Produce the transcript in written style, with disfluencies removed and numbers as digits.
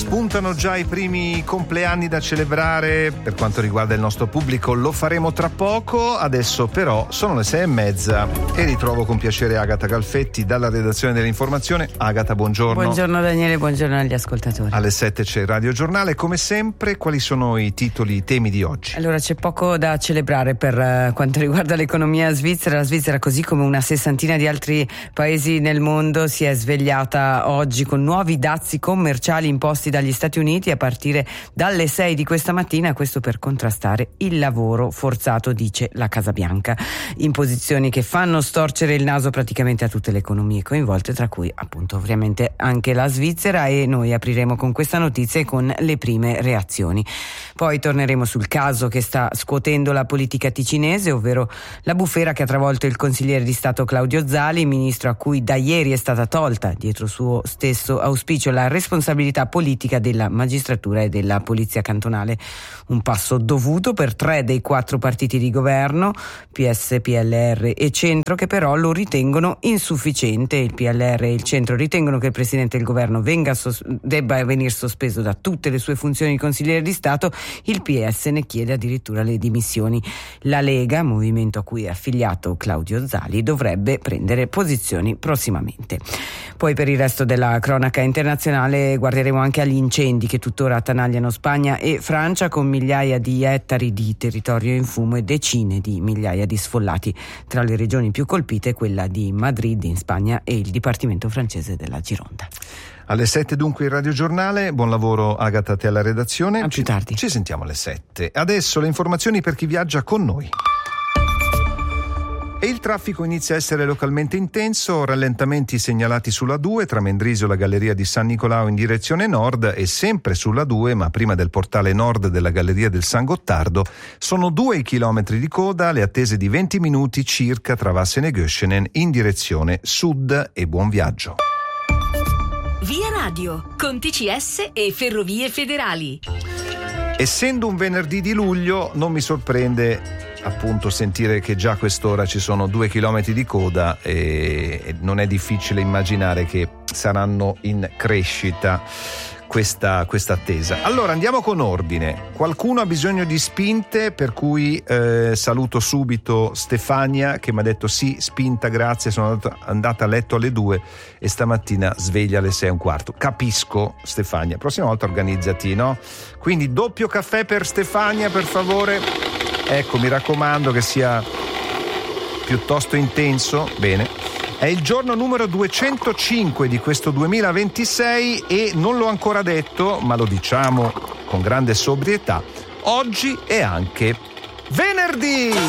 Spuntano già i primi compleanni da celebrare per quanto riguarda il nostro pubblico, lo faremo tra poco. Adesso però sono le 6:30 e ritrovo con piacere Agata Galfetti dalla redazione dell'Informazione. Agata, buongiorno. Buongiorno Daniele, buongiorno agli ascoltatori. Alle 7 c'è il Radio Giornale, come sempre. Quali sono i titoli, i temi di oggi? Allora, c'è poco da celebrare per quanto riguarda l'economia svizzera. La Svizzera, così come una sessantina di altri paesi nel mondo, si è svegliata oggi con nuovi dazi commerciali imposti dagli Stati Uniti a partire dalle 6 di questa mattina, questo per contrastare il lavoro forzato, dice la Casa Bianca. Imposizioni che fanno storcere il naso praticamente a tutte le economie coinvolte, tra cui appunto ovviamente anche la Svizzera, e noi apriremo con questa notizia e con le prime reazioni. Poi torneremo sul caso che sta scuotendo la politica ticinese, ovvero la bufera che ha travolto il consigliere di Stato Claudio Zali, ministro a cui da ieri è stata tolta, dietro suo stesso auspicio, la responsabilità politica della magistratura e della polizia cantonale. Un passo dovuto per 3 dei 4 partiti di governo, PS, PLR e Centro, che però lo ritengono insufficiente. Il PLR e il Centro ritengono che il Presidente del Governo debba venire sospeso da tutte le sue funzioni di consigliere di Stato. Il PS ne chiede addirittura le dimissioni. La Lega, movimento a cui è affiliato Claudio Zali, dovrebbe prendere posizioni prossimamente. Poi per il resto della cronaca internazionale guarderemo anche agli incendi che tuttora attanagliano Spagna e Francia, con migliaia di ettari di territorio in fumo e decine di migliaia di sfollati. Tra le regioni più colpite quella di Madrid in Spagna e il dipartimento francese della Gironda. Alle 7 dunque il Radio Giornale. Buon lavoro Agata, te alla redazione. A più tardi. Ci sentiamo alle 7. Adesso le informazioni per chi viaggia con noi. E il traffico inizia a essere localmente intenso, rallentamenti segnalati sulla 2 tra Mendrisio e la Galleria di San Nicolao in direzione nord, e sempre sulla 2, ma prima del portale nord della Galleria del San Gottardo, sono 2 chilometri di coda, le attese di 20 minuti circa tra Vassene e Göschenen in direzione sud, e buon viaggio. Via Radio, con TCS e Ferrovie Federali. Essendo un venerdì di luglio, non mi sorprende appunto sentire che già a quest'ora ci sono 2 chilometri di coda, e non è difficile immaginare che saranno in crescita questa attesa. Allora andiamo con ordine. Qualcuno ha bisogno di spinte, per cui saluto subito Stefania, che mi ha detto sì, spinta, grazie, sono andata a letto alle 2 e stamattina sveglia alle 6:15. Capisco Stefania, prossima volta organizzati, no? Quindi doppio caffè per Stefania, per favore. Ecco, mi raccomando che sia piuttosto intenso. Bene. È il giorno numero 205 di questo 2026 e non l'ho ancora detto, ma lo diciamo con grande sobrietà. Oggi è anche venerdì!